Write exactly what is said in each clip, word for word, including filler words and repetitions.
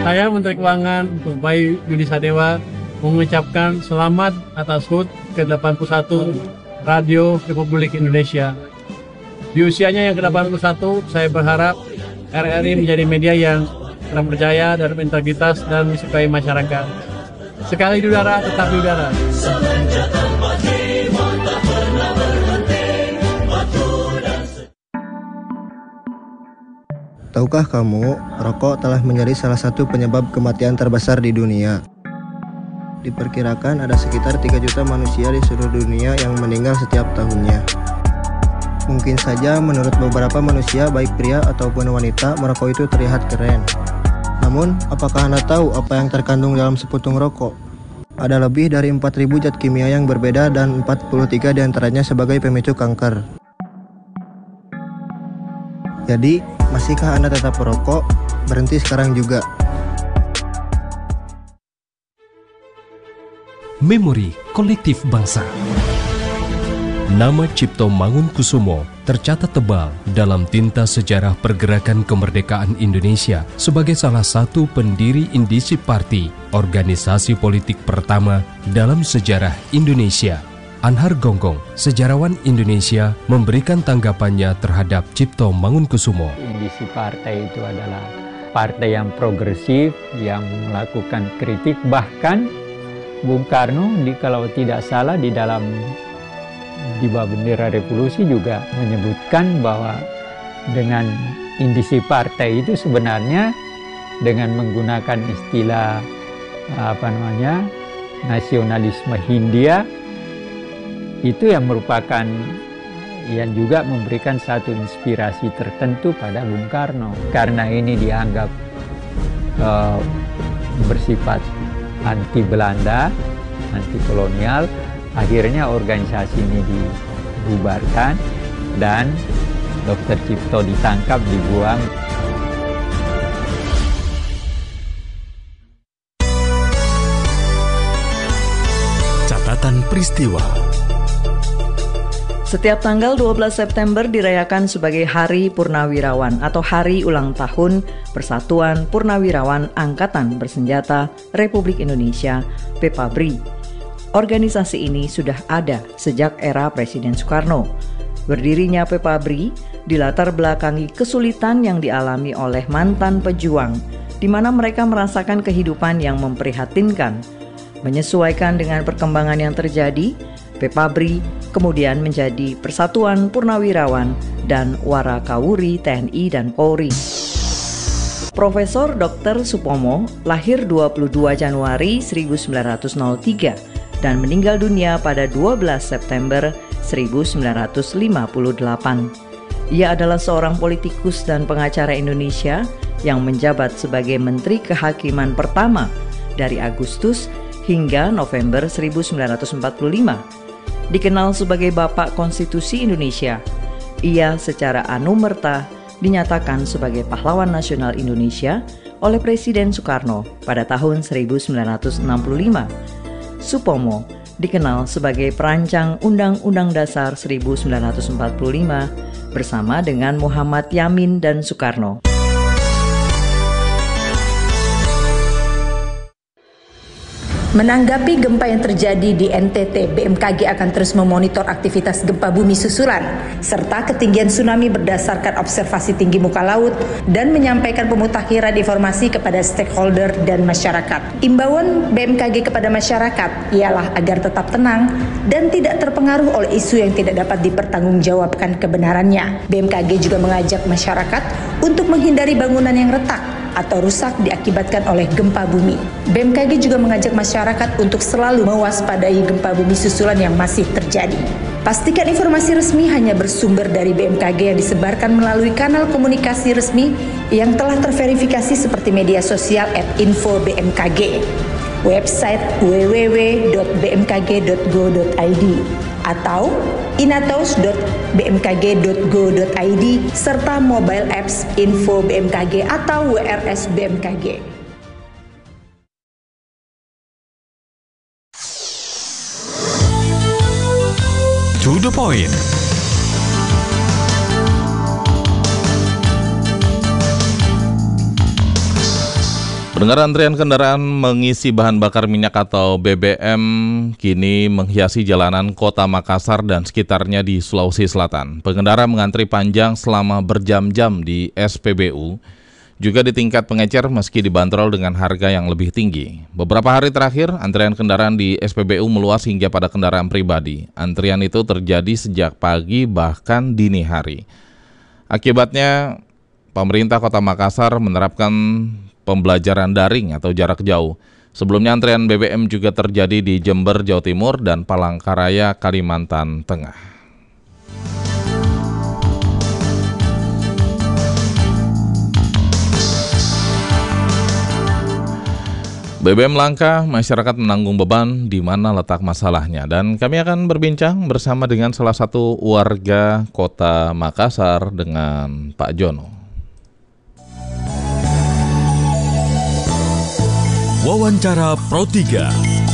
Saya Menteri Keuangan Bayu Budi Sadewa mengucapkan selamat atas H U T ke delapan puluh satu Radio Republik Indonesia. Di usianya yang ke delapan puluh satu, saya berharap R R I menjadi media yang terpercaya dan berintegritas dan disukai masyarakat. Sekali di udara, tetap di udara. Tahukah kamu, rokok telah menjadi salah satu penyebab kematian terbesar di dunia. Diperkirakan ada sekitar tiga juta manusia di seluruh dunia yang meninggal setiap tahunnya. Mungkin saja menurut beberapa manusia, baik pria ataupun wanita, merokok itu terlihat keren. Namun, apakah Anda tahu apa yang terkandung dalam seputung rokok? Ada lebih dari empat ribu zat kimia yang berbeda dan empat puluh tiga diantaranya sebagai pemicu kanker. Jadi, masihkah Anda tetap merokok? Berhenti sekarang juga. Memori Kolektif Bangsa. Nama Cipto Mangunkusumo tercatat tebal dalam tinta sejarah pergerakan kemerdekaan Indonesia sebagai salah satu pendiri Indisip Party, organisasi politik pertama dalam sejarah Indonesia. Anhar Gonggong, sejarawan Indonesia, memberikan tanggapannya terhadap Cipto Mangunkusumo. Indisip Partai itu adalah partai yang progresif, yang melakukan kritik, bahkan Bung Karno, di, kalau tidak salah, di dalam di bawah bendera revolusi juga menyebutkan bahwa dengan indisi partai itu sebenarnya dengan menggunakan istilah apa namanya nasionalisme Hindia, itu yang merupakan yang juga memberikan satu inspirasi tertentu pada Bung Karno. Karena ini dianggap uh, bersifat anti Belanda, anti kolonial, akhirnya organisasi ini dibubarkan dan Dokter Cipto ditangkap, dibuang. Catatan peristiwa. Setiap tanggal dua belas September dirayakan sebagai Hari Purnawirawan atau Hari Ulang Tahun Persatuan Purnawirawan Angkatan Bersenjata Republik Indonesia (PEPABRI). Organisasi ini sudah ada sejak era Presiden Soekarno. Berdirinya PEPABRI dilatar belakangi kesulitan yang dialami oleh mantan pejuang, di mana mereka merasakan kehidupan yang memprihatinkan. Menyesuaikan dengan perkembangan yang terjadi, PEPABRI kemudian menjadi Persatuan Purnawirawan dan Warakawuri T N I dan Polri. Profesor Doktor Supomo lahir dua puluh dua Januari seribu sembilan ratus tiga dan meninggal dunia pada dua belas September seribu sembilan ratus lima puluh delapan. Ia adalah seorang politikus dan pengacara Indonesia yang menjabat sebagai Menteri Kehakiman pertama dari Agustus hingga November seribu sembilan ratus empat puluh lima. Dikenal sebagai Bapak Konstitusi Indonesia, ia secara anumerta dinyatakan sebagai pahlawan nasional Indonesia oleh Presiden Soekarno pada tahun seribu sembilan ratus enam puluh lima. Supomo dikenal sebagai perancang Undang-Undang Dasar seribu sembilan ratus empat puluh lima bersama dengan Muhammad Yamin dan Soekarno. Menanggapi gempa yang terjadi di N T T, B M K G akan terus memonitor aktivitas gempa bumi susulan serta ketinggian tsunami berdasarkan observasi tinggi muka laut dan menyampaikan pemutakhiran informasi kepada stakeholder dan masyarakat. Imbauan B M K G kepada masyarakat ialah agar tetap tenang dan tidak terpengaruh oleh isu yang tidak dapat dipertanggungjawabkan kebenarannya. B M K G juga mengajak masyarakat untuk menghindari bangunan yang retak atau rusak diakibatkan oleh gempa bumi. B M K G juga mengajak masyarakat untuk selalu mewaspadai gempa bumi susulan yang masih terjadi. Pastikan informasi resmi hanya bersumber dari B M K G yang disebarkan melalui kanal komunikasi resmi yang telah terverifikasi seperti media sosial at info B M K G, website w w w dot b m k g dot go dot i d atau inatos dot b m k g dot go dot i d serta mobile apps Info B M K G atau W R S B M K G. To the point. Pendengar, antrian kendaraan mengisi bahan bakar minyak atau B B M kini menghiasi jalanan kota Makassar dan sekitarnya di Sulawesi Selatan. Pengendara mengantri panjang selama berjam-jam di S P B U, juga di tingkat pengecer meski dibanderol dengan harga yang lebih tinggi. Beberapa hari terakhir, antrian kendaraan di S P B U meluas hingga pada kendaraan pribadi. Antrian itu terjadi sejak pagi bahkan dini hari. Akibatnya, pemerintah Kota Makassar menerapkan pembelajaran daring atau jarak jauh. Sebelumnya antrian B B M juga terjadi di Jember, Jawa Timur dan Palangkaraya, Kalimantan Tengah. B B M langka, masyarakat menanggung beban, di mana letak masalahnya. Dan kami akan berbincang bersama dengan salah satu warga Kota Makassar dengan Pak Jono. Wawancara Pro tiga.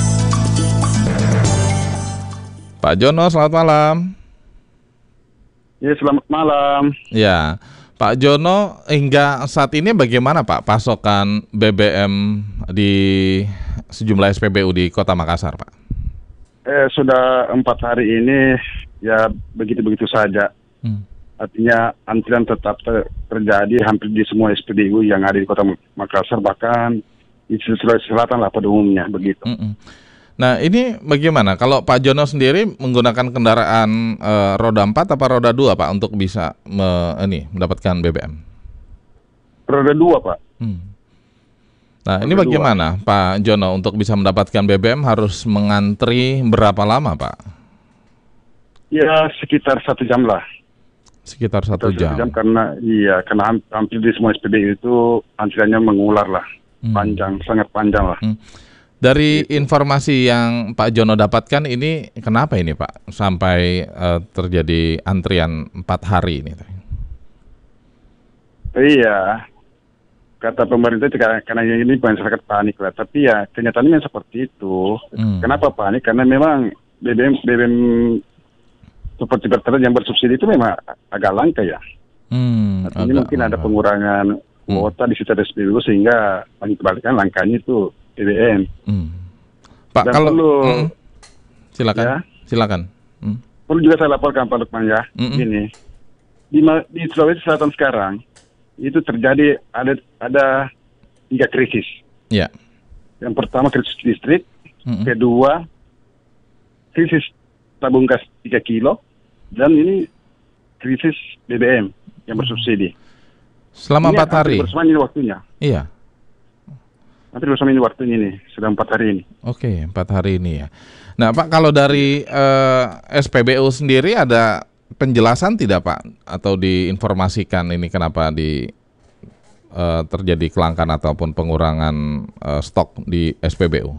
Pak Jono, selamat malam. Ya, selamat malam. Ya, Pak Jono, hingga saat ini bagaimana Pak pasokan B B M di sejumlah S P B U di Kota Makassar, Pak? Eh, sudah empat hari ini ya begitu-begitu saja. Hmm. Artinya antrian tetap ter- terjadi hampir di semua S P B U yang ada di Kota Makassar, bahkan di Sulawesi Selatan lah pada umumnya begitu. Mm-mm. Nah, ini bagaimana kalau Pak Jono sendiri menggunakan kendaraan e, roda empat atau roda dua, Pak, untuk bisa me, ini mendapatkan B B M? Roda dua, Pak. Hmm. Nah, roda ini bagaimana dua. Pak Jono untuk bisa mendapatkan B B M harus mengantri berapa lama, Pak? Ya, sekitar satu jam lah. Sekitar satu jam. Satu jam karena iya karena hampir di semua S P B U itu antriannya mengular lah. Panjang, hmm. sangat panjang lah. Hmm. Dari informasi yang Pak Jono dapatkan ini, kenapa ini Pak sampai uh, terjadi antrian empat hari ini? Iya, kata pemerintah karena ini masyarakat panik lah. Tapi ya kenyataannya seperti itu. Hmm. Kenapa panik? Karena memang B B M B B M seperti Pertalite yang bersubsidi itu memang agak langka ya. Hmm, Artinya mungkin ada pengurangan kuota hmm. di sekitar S P B U sehingga menyebarkan langkahnya itu B B M. Hmm. Pak, Dan kalau perlu, mm, silakan, ya, silakan. Hmm. Perlu juga saya laporkan Pak Lukman ya, mm-mm. ini di, di Sulawesi Selatan sekarang itu terjadi ada ada tiga krisis. Ya. Yang pertama krisis listrik, mm-mm. kedua krisis tabung gas tiga kilo, dan ini krisis B B M yang bersubsidi. Selama empat hari. Bersama ini waktunya. Iya. Nanti bersama ini waktunya ini, sudah empat hari ini. Oke, empat hari ini ya. Nah Pak, kalau dari eh, S P B U sendiri ada penjelasan tidak Pak? Atau diinformasikan ini kenapa di eh, terjadi kelangkaan ataupun pengurangan eh, stok di S P B U?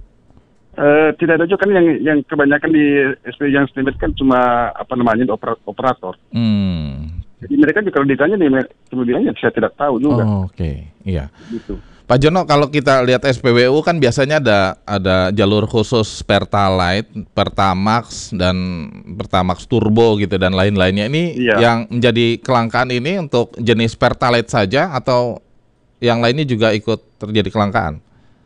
Uh, tidak ada juga kan yang yang kebanyakan di S P B U yang standar kan cuma apa namanya operator. Hmm. Jadi mereka juga kalau ditanya nih, kemudiannya saya tidak tahu juga. Oh, Oke, okay. Iya. Gitu. Pak Jono, kalau kita lihat S P B U kan biasanya ada ada jalur khusus Pertalite, Pertamax dan Pertamax Turbo gitu dan lain-lainnya. Ini iya. Yang menjadi kelangkaan ini untuk jenis Pertalite saja atau yang lainnya juga ikut terjadi kelangkaan?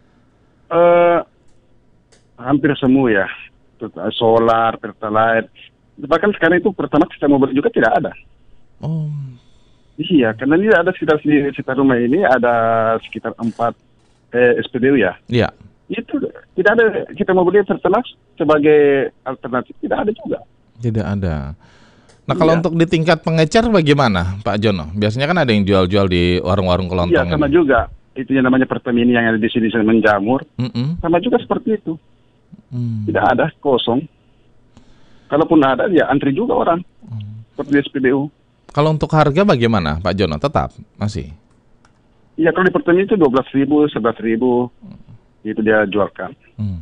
Uh, hampir semua ya, solar, Pertalite. Bahkan sekarang itu Pertamax kita mobil juga tidak ada. Oh. Iya, karena ini ada sekitar di sekitar rumah ini ada sekitar empat eh, S P B U ya. Iya. Itu tidak ada kita mau beli Pertamax sebagai alternatif, tidak ada juga. Tidak ada. Nah kalau iya. Untuk di tingkat pengecer bagaimana, Pak Jono? Biasanya kan ada yang jual-jual di warung-warung kelontong. Iya, sama ini. Juga. Itu yang namanya Pertamini yang ada di sini menjamur. Mm-mm. Sama juga seperti itu. Mm. Tidak ada, kosong. Kalaupun ada, ya antri juga orang. Mm. Seperti di S P B U. Kalau untuk harga bagaimana, Pak Jono? Tetap masih? Iya, kalau di Pertamina itu dua belas ribu, sebelas ribu, itu dia jualkan. Hmm.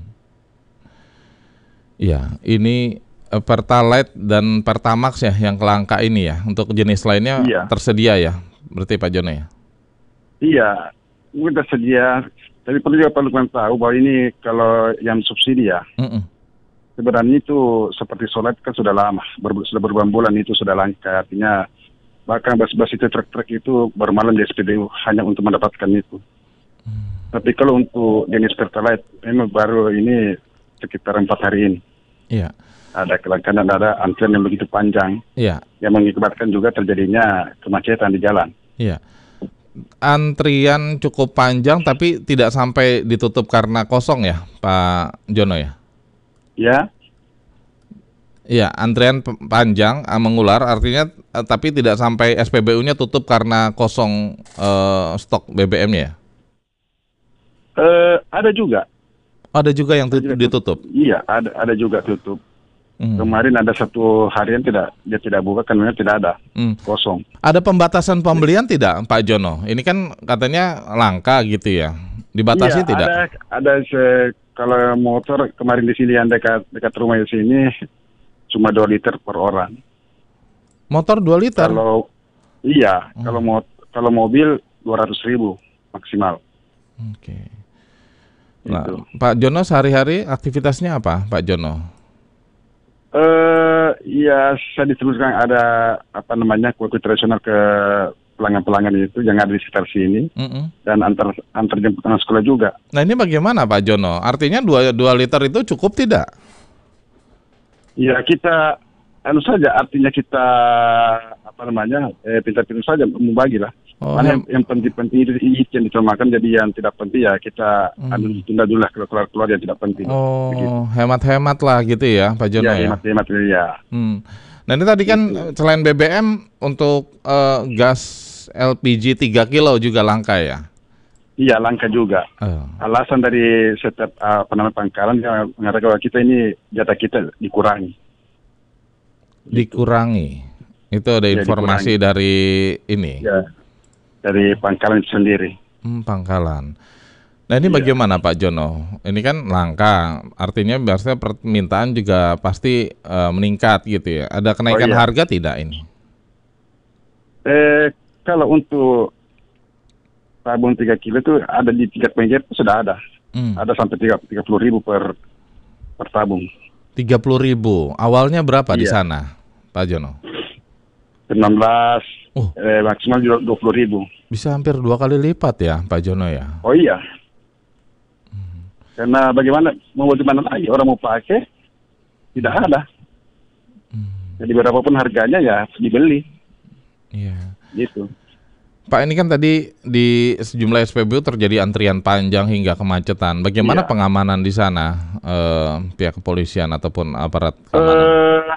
Iya, ini uh, Pertalite dan Pertamax ya yang kelangka ini ya. Untuk jenis lainnya iya. Tersedia ya, berarti Pak Jono ya? Iya, mungkin tersedia. Tapi perlu juga perlu tahu bahwa ini kalau yang subsidi ya. Mm-mm. Sebenarnya itu seperti solar kan sudah lama, ber, sudah berbulan-bulan itu sudah langka. Artinya bahkan bas-bas itu truk-truk itu bermalam di S P B U hanya untuk mendapatkan itu. Hmm. Tapi kalau untuk jenis Pertalite memang baru ini sekitar empat hari ini. Iya. Ada kelangkaan, ada antrian yang begitu panjang. Iya. Yang mengakibatkan juga terjadinya kemacetan di jalan. Iya. Antrian cukup panjang tapi tidak sampai ditutup karena kosong ya, Pak Jono ya? Ya. Iya, antrian p- panjang uh, mengular artinya uh, tapi tidak sampai S P B U-nya tutup karena kosong uh, stok B B M-nya ya? Uh, ada juga. Ada juga yang Ada juga ditutup? Iya, ada ada juga tutup. Hmm. Kemarin ada satu harian tidak dia tidak buka karena tidak ada, Hmm. kosong. Ada pembatasan pembelian tidak, Pak Jono? Ini kan katanya langka gitu ya. Dibatasi Iya, tidak? Ada ada se- kalau motor kemarin di sini yang dekat dekat rumah di sini cuma dua liter per orang. Motor dua liter? Kalau iya, Hmm. kalau mo- kalau mobil dua ratus ribu maksimal. Oke. Nah, Gitu. Pak Jono sehari-hari aktivitasnya apa, Pak Jono? Eh, ya saya diteruskan ada apa namanya kue kue tradisional ke pelanggan-pelanggan itu yang ada di sekitar sini Mm-mm. dan antar antar jemput anak sekolah juga. Nah ini bagaimana Pak Jono? Artinya dua dua liter itu cukup tidak? Ya kita anu saja artinya kita apa namanya eh, pintar-pintar saja membagi lah. Oh, Mana hem- yang, yang penting-penting itu itu yang ditamakan, jadi yang tidak penting ya kita Hmm. anu tunda dulu lah keluar-keluar yang tidak penting. Begitu. Oh, hemat-hemat lah gitu ya, Pak Jono Ya, ya. hemat-hemat ya. Hmm. Nah ini tadi kan selain B B M untuk eh, gas L P G tiga kilo juga langka ya? Iya, langka juga. Oh. Alasan dari setiap uh, apa namanya pangkalan yang mengatakan bahwa kita ini jatah kita dikurangi. Dikurangi. Itu ada Ya, informasi dari ini, Ya, dari pangkalan itu sendiri. hmm, pangkalan. Nah ini Iya. bagaimana Pak Jono? Ini kan langka, artinya biasanya permintaan juga pasti eh, meningkat gitu ya. Ada kenaikan Oh, iya. harga tidak ini? Eh, kalau untuk tabung tiga kilo itu ada di tingkat pinggir sudah ada. Hmm. Ada sampai tiga puluh ribu per per tabung. tiga puluh ribu. Awalnya berapa di Iya. sana, Pak Jono? enam belas, Oh. eh, maksimal juga dua puluh ribu. Bisa hampir dua kali lipat ya, Pak Jono ya? Oh iya. Karena bagaimana, mau bagaimana lagi, orang mau pakai, tidak ada. Jadi berapapun harganya ya dibeli, Iya. gitu. Pak, ini kan tadi di sejumlah S P B U terjadi antrian panjang hingga kemacetan. Bagaimana Iya. pengamanan di sana, eh, pihak kepolisian ataupun aparat keamanan? Eh,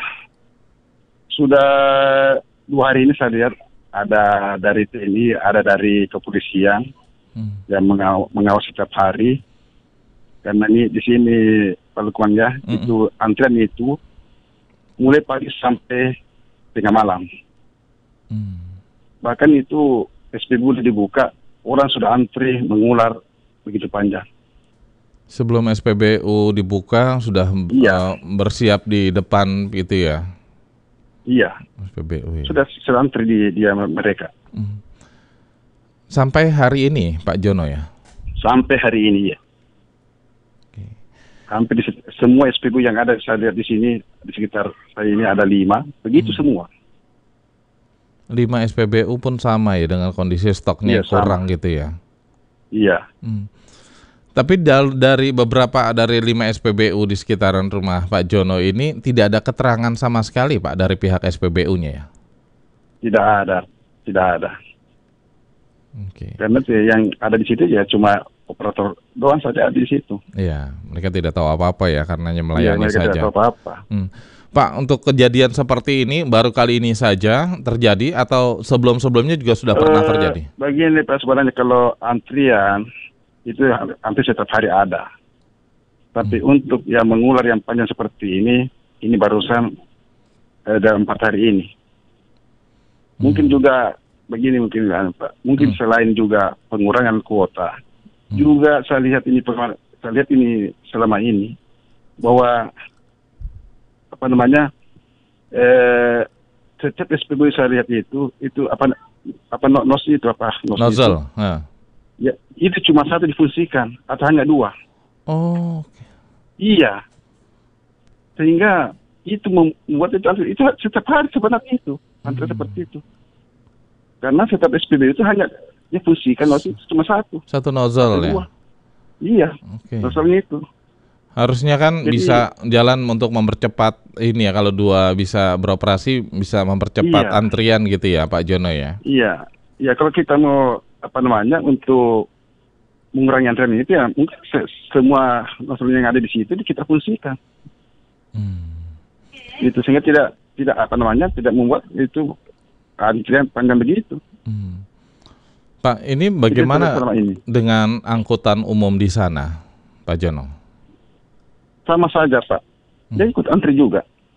sudah dua hari ini saya lihat ada dari T N I, ada dari kepolisian Hmm. yang mengaw- mengawasi setiap hari. Karena ini di sini Pak Lukman ya, Mm-mm. itu antrian itu mulai pagi sampai tengah malam. Hmm. Bahkan itu S P B U dibuka, orang sudah antri mengular begitu panjang. Sebelum S P B U dibuka sudah Iya. eh, bersiap di depan gitu ya, Iya, S P B U ya. sudah sudah antri di dia mereka. Hmm. Sampai hari ini, Pak Jono ya. Sampai hari ini ya. Oke. Hampir di se- semua S P B U yang ada saya lihat di sini, di sekitar saya ini ada lima, begitu semua. lima S P B U pun sama ya dengan kondisi stoknya Iya, sama. kurang gitu ya. Iya. Hmm. Tapi dal- dari beberapa dari lima S P B U di sekitaran rumah Pak Jono ini tidak ada keterangan sama sekali Pak dari pihak S P B U-nya ya. Tidak ada, tidak ada. Oke. Karena tuh yang ada di situ ya cuma operator doang saja di situ. Iya, mereka tidak tahu apa-apa ya karenanya Iya, melayani mereka saja. tidak tahu apa-apa. Hmm. Pak, untuk kejadian seperti ini baru kali ini saja terjadi atau sebelum-sebelumnya juga sudah pernah Eh, terjadi? Begini Pak, sebenarnya kalau antrian itu hampir setiap hari ada. Tapi Hmm. untuk yang mengular yang panjang seperti ini, ini barusan eh, dalam empat hari ini. Mungkin juga begini mungkin kan, Pak. Mungkin Hmm. selain juga pengurangan kuota, Hmm. juga saya lihat ini pengar- saya lihat ini selama ini bahwa apa namanya eh setiap S P B U saya lihat itu itu apa apa no- nos itu apa nos itu. Nozzle. Ya. Ya, itu cuma satu difungsikan atau hanya dua. Oh, oke. Iya. Sehingga itu membuat itu, itu setiap hari sebenarnya itu antara Hmm. seperti itu. Karena setiap S P B U itu hanya difungsikan nos itu cuma satu. Satu nozzle Atau ya. dua. Iya, Oke. masalahnya itu. Harusnya kan Jadi- bisa jalan untuk mempercepat ini ya, kalau dua bisa beroperasi bisa mempercepat Iya. antrian gitu ya Pak Jono ya. Iya, iya kalau kita mau apa namanya untuk mengurangi antrian itu ya mungkin se- semua nozzle yang ada di situ kita fungsikan. Itu sehingga tidak tidak apa namanya tidak membuat itu antrian panjang begitu. Pak, ini bagaimana selama ini. dengan angkutan umum di sana, Pak Jono? Sama saja Pak, dia ikut antri juga.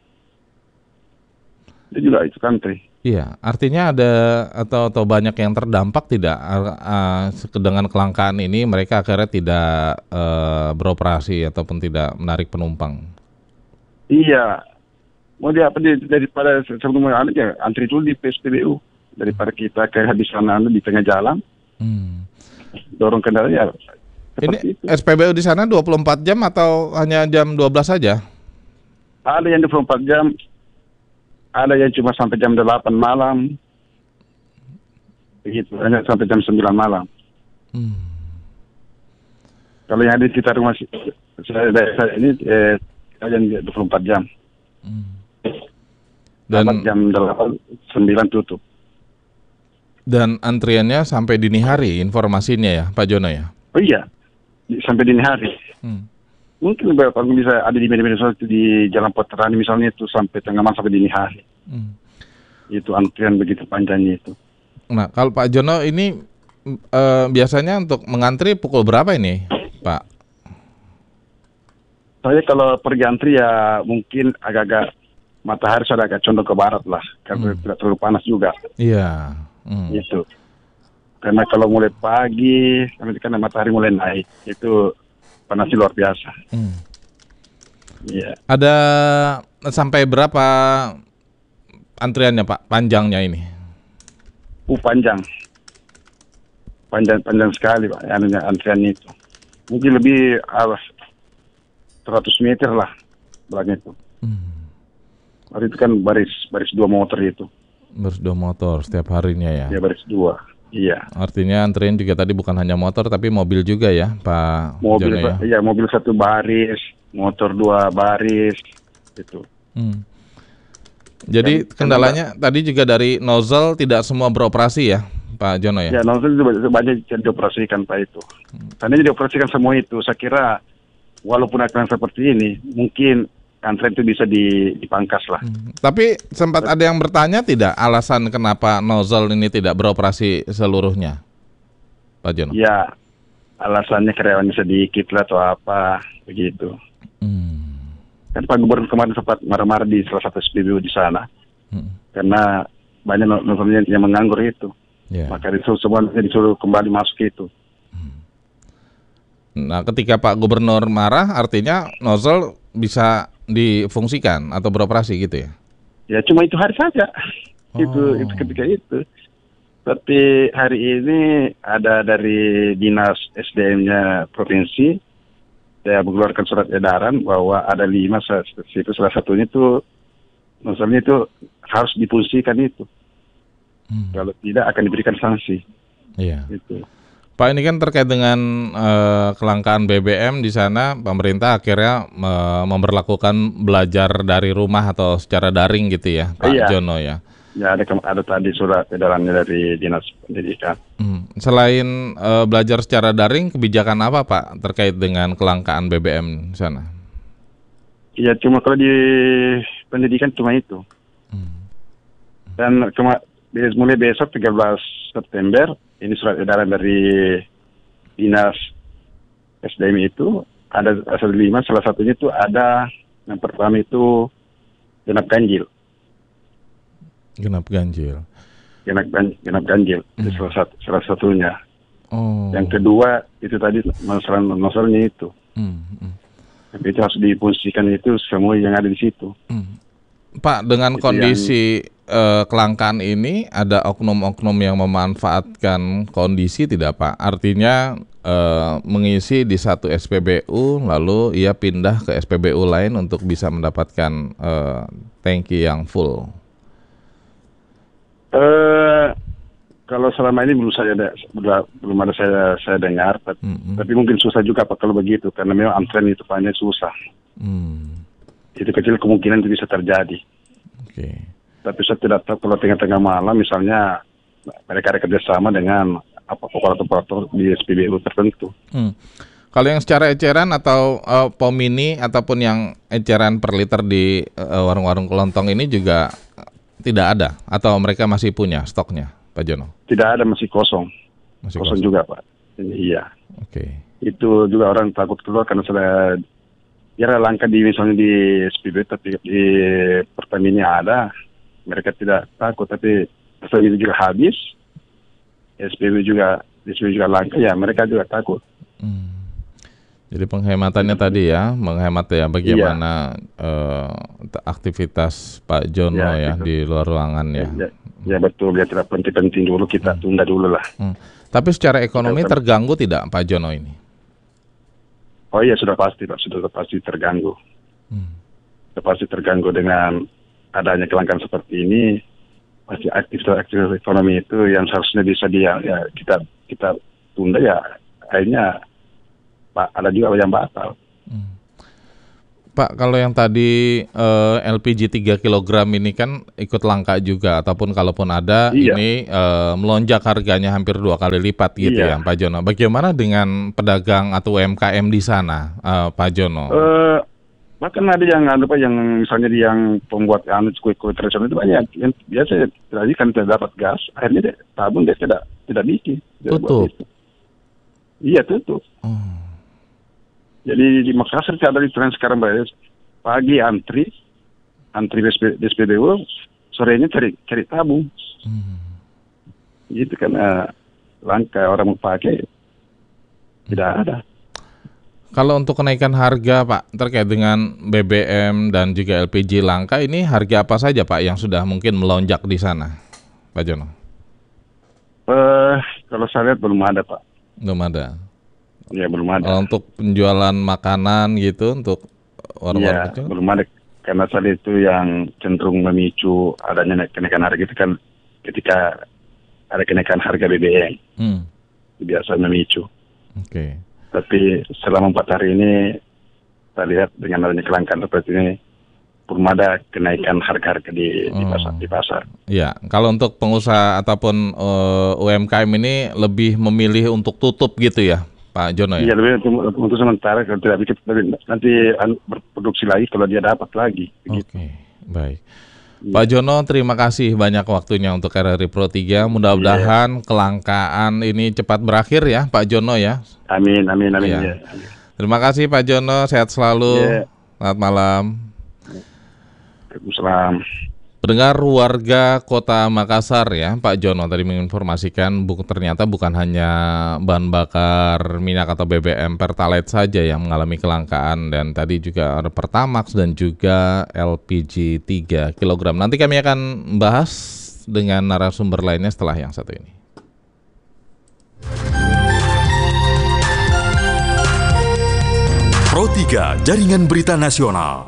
Dia juga ikut antri. Iya, artinya ada atau atau banyak yang terdampak tidak uh, dengan kelangkaan ini, mereka akhirnya tidak uh, beroperasi ataupun tidak menarik penumpang. Iya, mau dia apa dia, daripada sebelum ada ya antri dulu di P S P B U daripada kita kehabisan anu di tengah jalan. Hmm. Dorong kendaraan ya. Ini S P B U di sana dua puluh empat jam atau hanya jam dua belas saja? Ada yang dua puluh empat jam, ada yang cuma sampai jam delapan malam. Begitu, hanya sampai jam sembilan malam. Hmm. Kalau yang ada di sekitar rumah si- saya, saya ini eh, ada yang dua puluh empat jam. Dan Sampai jam delapan, sembilan tutup. dan antriannya sampai dini hari informasinya ya, Pak Jono ya. Oh iya, di- sampai dini hari. Hmm. Mungkin beberapa bisa ada di media-media sosial itu di Jalan Poterani misalnya itu sampai tengah malam sampai dini hari. Hmm. Itu antrian begitu panjangnya itu. Nah, kalau Pak Jono ini eh, biasanya untuk mengantri pukul berapa ini, Pak? Saya kalau pergi antri ya mungkin agak-agak matahari sudah agak condong ke barat lah, karena tidak terlalu panas juga. Iya. Hmm. Itu. Karena kalau mulai pagi, karena karena matahari mulai naik, itu panasnya luar biasa. Hmm. Iya. Ada sampai berapa antriannya Pak, panjangnya ini? Uh, panjang. Panjang panjang sekali Pak, anunya antrian itu. Mungkin lebih alas seratus meter lah belakang itu. Hari itu kan baris baris dua motor itu. Baris dua motor setiap harinya ya? Ya baris dua, iya. Artinya antrian juga tadi bukan hanya motor tapi mobil juga ya Pak Mobil, Jono ya? iya mobil satu baris, motor dua baris, itu. Hmm. Jadi Dan- kendalanya tadi juga dari nozzle tidak semua beroperasi ya Pak Jono ya? Ya, nozzle itu banyak- banyak yang dioperasikan Pak itu. Karena dioperasikan semua itu, saya kira walaupun akan seperti ini, mungkin antrian itu bisa dipangkas lah. Tapi sempat ada yang bertanya tidak alasan kenapa nozzle ini tidak beroperasi seluruhnya, Pak Jono? Ya, alasannya karyawannya sedikit lah atau apa, begitu. Kan Pak Gubernur kemarin sempat marah-marah di salah satu S P B U di sana, karena banyak nozzle yang menganggur itu. Ya. Maka disuruh semua disuruh kembali masuk itu. Nah, ketika Pak Gubernur marah, artinya nozzle bisa difungsikan atau beroperasi gitu ya? Ya cuma itu hari saja. Itu itu ketika itu. Tapi hari ini ada dari Dinas S D M-nya provinsi, saya mengeluarkan surat edaran bahwa ada lima, itu salah satunya itu, maksudnya itu harus difungsikan itu. Kalau tidak akan diberikan sanksi. Iya. Itu. Pak, ini kan terkait dengan eh, kelangkaan B B M di sana, pemerintah akhirnya me- memberlakukan belajar dari rumah atau secara daring gitu ya, Pak Iya. Jono ya. Ya ada ada tadi surat edarannya dari Dinas Pendidikan. Hmm. Selain eh, belajar secara daring, kebijakan apa Pak terkait dengan kelangkaan B B M di sana? Iya cuma kalau di pendidikan cuma itu. Dan kema- mulai besok tiga belas September ini surat edaran dari Dinas S D M itu ada asal lima, salah satunya itu ada yang pertama itu genap ganjil. Genap ganjil. Genap, gan- genap ganjil itu salah satu salah satunya. Oh. Yang kedua itu tadi masalah masalahnya itu. Hmm, hmm. Tapi itu harus difungsikan itu semua yang ada di situ. Pak, dengan Itu kondisi eh, kelangkaan ini, ada oknum-oknum yang memanfaatkan kondisi tidak Pak? Artinya eh, mengisi di satu S P B U, lalu ia pindah ke S P B U lain untuk bisa mendapatkan eh, tangki yang full. Eh, Kalau selama ini belum saya ada, belum ada saya saya dengar, tapi, mm-hmm. tapi mungkin susah juga Pak kalau begitu, karena memang antrean itu banyak susah. Mm. Itu kecil kemungkinan itu bisa terjadi. Okay. Tapi saya tidak tahu kalau tengah-tengah malam misalnya mereka ada kerjasama dengan apa operator-operator di S P B U tertentu. Mm. Kalau yang secara eceran atau uh, pom mini ataupun yang eceran per liter di uh, warung-warung kelontong ini juga tidak ada atau mereka masih punya stoknya? Pak Jono? Tidak ada, masih kosong. Masih kosong, kosong juga, Pak. Iya. Oke. Okay. Itu juga orang takut keluar karena sudah ya langka di misalnya di S P B, tapi di Pertamina ada. Mereka tidak takut, tapi setelah itu juga habis. S P B juga, S P B juga langka, ya mereka juga takut. Hmm. Jadi penghematannya tadi ya, menghemat ya bagaimana iya. uh, aktivitas Pak Jono ya, ya gitu. Di luar ruangan ya. Ya, ya betul, ya tidak penting-penting dulu, kita hmm. tunda dulu lah. Hmm. Tapi secara ekonomi kita, terganggu tidak Pak Jono ini? Oh iya sudah pasti Pak, sudah pasti terganggu. Hmm. Sudah pasti terganggu dengan adanya kelangkaan seperti ini. Pasti aktivitas-aktivitas ekonomi itu yang seharusnya bisa dia ya kita kita tunda ya akhirnya Pak, ada juga yang batal. Hmm. Pak, kalau yang tadi uh, L P G tiga kilogram ini kan ikut langka juga, ataupun kalaupun ada, iya. ini uh, melonjak harganya hampir dua kali lipat gitu iya. ya Pak Jono. Bagaimana dengan pedagang atau U M K M di sana, uh, Pak Jono? Uh, bahkan ada yang apa yang misalnya di yang pembuat anu kue-kue tradisional itu banyak yang biasa tadi kan tidak dapat gas, akhirnya dia tabung dia tidak tidak bikin. Tutup. Iya tutup. Hmm. Jadi di Makassar ada di tren sekarang Mbak, pagi antri, antri di S P B U, sorenya cari cari tabung. Hmm. Gitu karena langka orang mau pakai, tidak ada. Kalau untuk kenaikan harga Pak, terkait dengan B B M dan juga L P G langka, ini harga apa saja Pak yang sudah mungkin melonjak di sana, Pak Jono? Uh, kalau saya lihat belum ada Pak. Belum ada. Ya belum ada. Untuk penjualan makanan gitu untuk warung-warung kecil? Ya belum ada, karena saat itu yang cenderung memicu adanya kenaikan harga itu kan ketika ada kenaikan harga B B M. Hmm. Biasa memicu. Oke. Okay. Tapi selama empat hari ini kita lihat dengan adanya kelangkaan seperti ini belum ada kenaikan harga-harga di, oh. di pasar. Di pasar. Ya, kalau untuk pengusaha ataupun uh, U M K M ini lebih memilih untuk tutup gitu ya, Pak Jono ya? Iya, lebih untuk, untuk sementara kalau tidak bikin nanti berproduksi lagi kalau dia dapat lagi. Oke, okay. Baik. Ya. Pak Jono, terima kasih banyak waktunya untuk R R I Pro tiga. Mudah-mudahan ya. kelangkaan ini cepat berakhir ya, Pak Jono ya. Amin, amin, amin. Ya. Ya. Terima kasih Pak Jono, sehat selalu. Ya. Selamat malam. Waalaikumsalam. Pendengar warga Kota Makassar ya, Pak Jono tadi menginformasikan bu, ternyata bukan hanya bahan bakar minyak atau B B M Pertalite saja yang mengalami kelangkaan, dan tadi juga ada Pertamax dan juga L P G tiga kilogram. Nanti kami akan bahas dengan narasumber lainnya setelah yang satu ini. Pro tiga Jaringan Berita Nasional.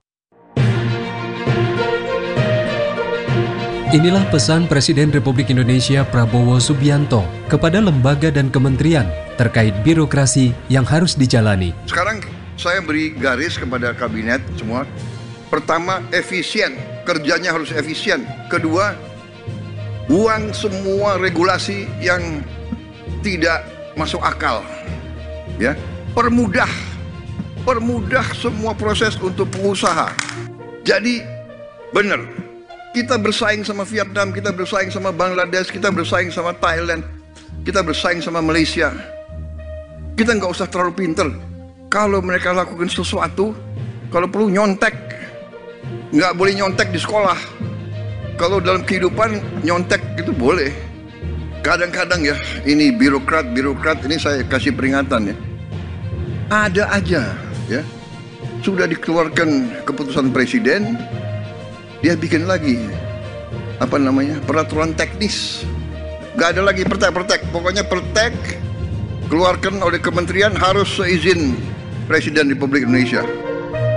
Inilah pesan Presiden Republik Indonesia Prabowo Subianto kepada lembaga dan kementerian terkait birokrasi yang harus dijalani. Sekarang saya beri garis kepada kabinet semua. Pertama, efisien. Kerjanya harus efisien. Kedua, buang semua regulasi yang tidak masuk akal. Ya, permudah. Permudah semua proses untuk pengusaha. Jadi, benar. Kita bersaing sama Vietnam, kita bersaing sama Bangladesh, kita bersaing sama Thailand, kita bersaing sama Malaysia. Kita nggak usah terlalu pinter. Kalau mereka lakukan sesuatu, kalau perlu nyontek, nggak boleh nyontek di sekolah. Kalau dalam kehidupan nyontek itu boleh. Kadang-kadang ya, ini birokrat, birokrat ini saya kasih peringatan ya. Ada aja ya, sudah dikeluarkan keputusan presiden, dia bikin lagi apa namanya peraturan teknis, nggak ada lagi pertek-pertek, pokoknya pertek keluarkan oleh kementerian harus seizin Presiden Republik Indonesia.